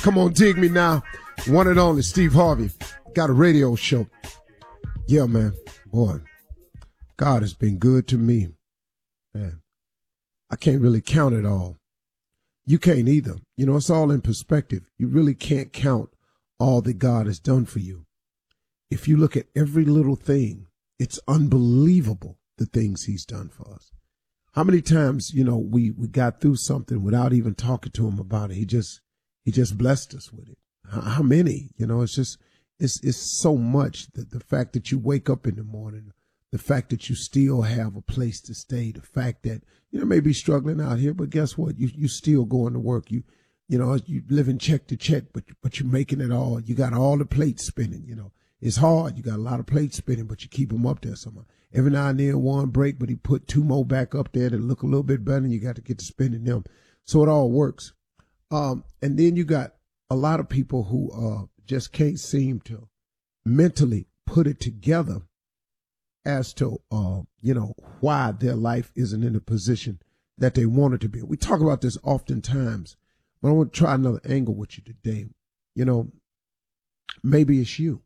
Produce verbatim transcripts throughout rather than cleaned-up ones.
Come on, dig me now. One and only Steve Harvey. Got a radio show. Yeah, man. Boy, God has been good to me. Man, I can't really count it all. You can't either. You know, it's all in perspective. You really can't count all that God has done for you. If you look at every little thing, it's unbelievable the things he's done for us. How many times, you know, we, we got through something without even talking to him about it. He just, he just blessed us with it. How, how many, you know, it's just, it's, it's so much that the fact that you wake up in the morning, the fact that you still have a place to stay, the fact that, you know, maybe struggling out here, but guess what? You, you still going to work. You, you know, you living check to check, but, but you're making it all. You got all the plates spinning, you know. It's hard. You got a lot of plates spinning, but you keep them up there somehow. Every now and then one break, but he put two more back up there that look a little bit better, and you got to get to spinning them. So it all works. Um, and then you got a lot of people who uh, just can't seem to mentally put it together as to, uh, you know, why their life isn't in the position that they want it to be. We talk about this oftentimes, but I want to try another angle with you today. You know, maybe it's you.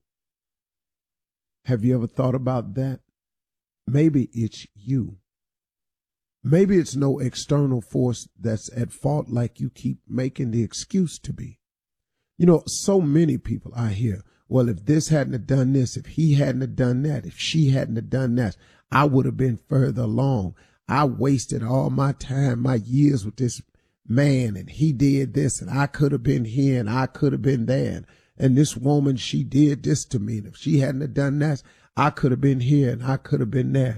Have you ever thought about that? Maybe it's you. Maybe it's no external force that's at fault like you keep making the excuse to be. You know, so many people I hear, well, if this hadn't have done this, if he hadn't have done that, if she hadn't have done that, I would have been further along. I wasted all my time, my years with this man, and he did this, and I could have been here, and I could have been there. And this woman, she did this to me. And if she hadn't have done that, I could have been here and I could have been there.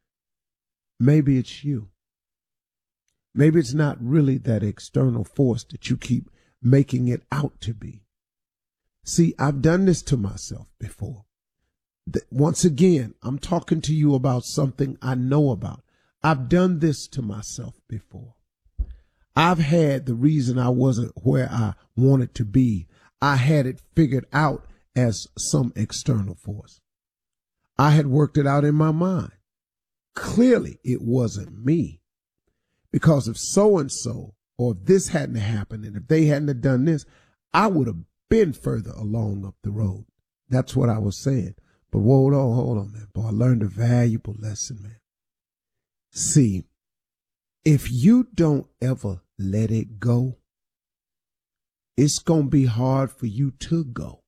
Maybe it's you. Maybe it's not really that external force that you keep making it out to be. See, I've done this to myself before. Once again, I'm talking to you about something I know about. I've done this to myself before. I've had the reason I wasn't where I wanted to be. I had it figured out as some external force. I had worked it out in my mind. Clearly, it wasn't me. Because if so-and-so, or if this hadn't happened, and if they hadn't have done this, I would have been further along up the road. That's what I was saying. But hold on, hold on, man. Boy, I learned a valuable lesson, man. See, if you don't ever let it go, it's going to be hard for you to go.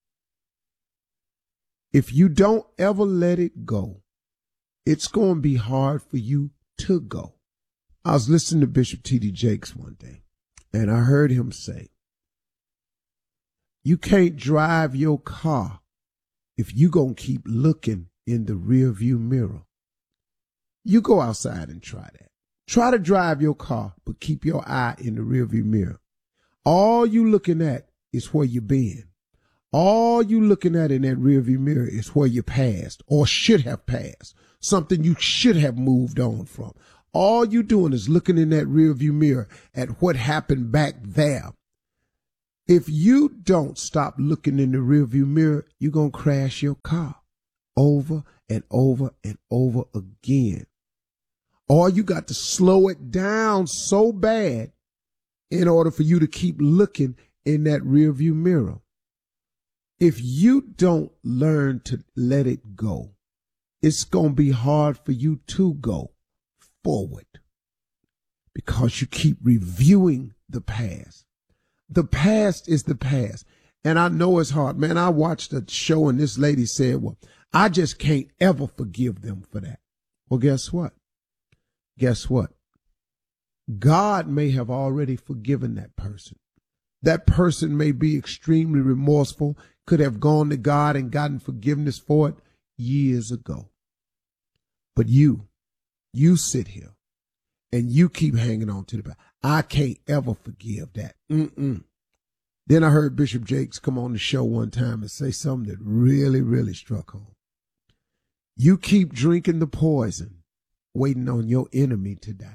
If you don't ever let it go, it's going to be hard for you to go. I was listening to Bishop T D Jakes one day, and I heard him say, you can't drive your car if you going to keep looking in the rearview mirror. You go outside and try that. Try to drive your car, but keep your eye in the rearview mirror. All you looking at is where you been. All you looking at in that rearview mirror is where you passed or should have passed, something you should have moved on from. All you doing is looking in that rearview mirror at what happened back there. If you don't stop looking in the rearview mirror, you're going to crash your car over and over and over again. Or you got to slow it down so bad in order for you to keep looking in that rearview mirror. If you don't learn to let it go, it's going to be hard for you to go forward because you keep reviewing the past. The past is the past. And I know it's hard. Man, I watched a show and this lady said, well, I just can't ever forgive them for that. Well, guess what? Guess what? God may have already forgiven that person. That person may be extremely remorseful, could have gone to God and gotten forgiveness for it years ago. But you, you sit here and you keep hanging on to the back. I can't ever forgive that. Mm-mm. Then I heard Bishop Jakes come on the show one time and say something that really, really struck home. You keep drinking the poison, waiting on your enemy to die.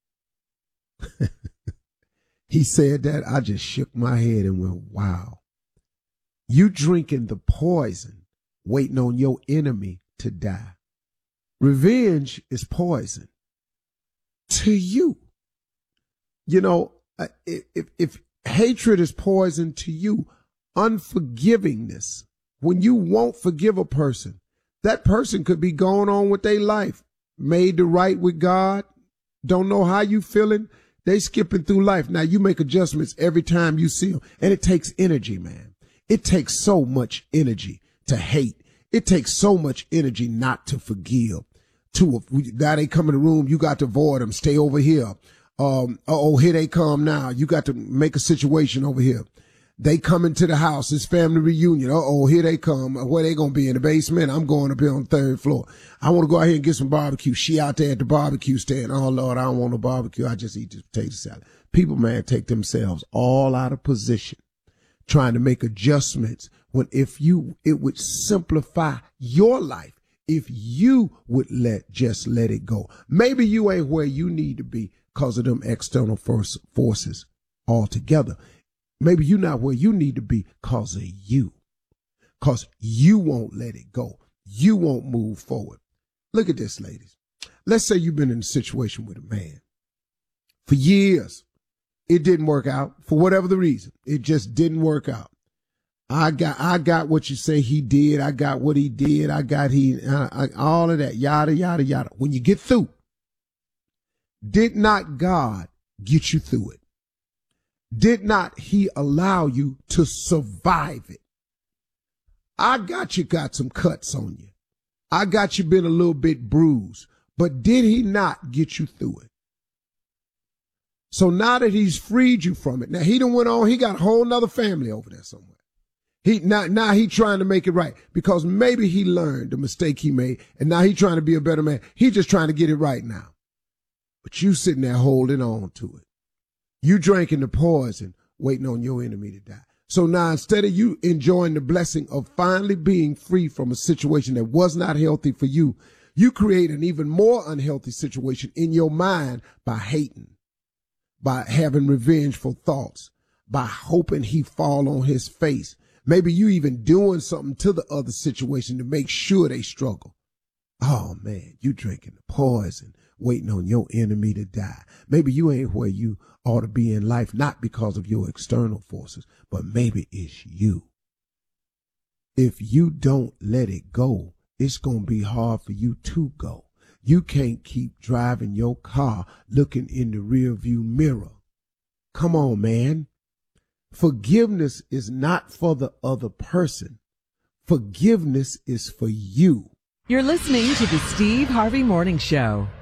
He said that, I just shook my head and went, wow. You drinking the poison, waiting on your enemy to die. Revenge is poison to you. You know, if, if, Hatred is poison to you. Unforgivingness. When you won't forgive a person, that person could be going on with their life, made to right with God, don't know how you feeling. They skipping through life. Now you make adjustments every time you see them. And it takes energy, man. It takes so much energy to hate. It takes so much energy not to forgive. To now they come in the room, you got to avoid them. Stay over here. Um, oh, here they come now. You got to make a situation over here. They come into the house. It's family reunion. Uh-oh, here they come. Where they going to be? In the basement? I'm going up here on the third floor. I want to go out here and get some barbecue. She out there at the barbecue stand. Oh, Lord, I don't want no barbecue. I just eat this potato salad. People, man, take themselves all out of position trying to make adjustments when if you, it would simplify your life if you would let, just let it go. Maybe you ain't where you need to be because of them external force, forces altogether. Maybe you're not where you need to be because of you. Because you won't let it go. You won't move forward. Look at this, ladies. Let's say you've been in a situation with a man for years. It didn't work out for whatever the reason. It just didn't work out. I got, I got what you say he did. I got what he did. I got he, I, I, all of that, yada, yada, yada. When you get through, did not God get you through it? Did not he allow you to survive it? I got you got some cuts on you. I got you been a little bit bruised, but did he not get you through it? So now that he's freed you from it, now he done went on, he got a whole nother family over there somewhere. He now, now he trying to make it right because maybe he learned the mistake he made and now he trying to be a better man. He just trying to get it right now. But you sitting there holding on to it. You drinking the poison, waiting on your enemy to die. So now instead of you enjoying the blessing of finally being free from a situation that was not healthy for you, you create an even more unhealthy situation in your mind by hating, by having revengeful thoughts, by hoping he fall on his face. Maybe you even doing something to the other situation to make sure they struggle. Oh man, you drinking the poison, waiting on your enemy to die. Maybe you ain't where you ought to be in life, not because of your external forces, but maybe it's you. If you don't let it go, it's going to be hard for you to go. You can't keep driving your car looking in the rearview mirror. Come on, man. Forgiveness is not for the other person. Forgiveness is for you. You're listening to the Steve Harvey Morning Show.